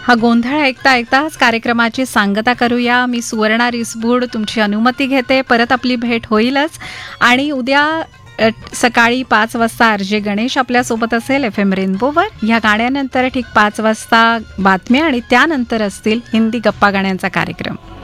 हा गोंधळ ऐकता ऐकताच कार्यक्रमाची सांगता करूया. मी सुवर्णा रिसबूड तुमची अनुमती घेते. परत आपली भेट होईलच आणि उद्या सकाळी 5 वाजता आरजे गणेश आपल्यासोबत असेल FM रेनबोवर. ह्या गाण्यानंतर ठीक 5 वाजता बातम्या आणि त्यानंतर असतील हिंदी गप्पा गाण्यांचा कार्यक्रम.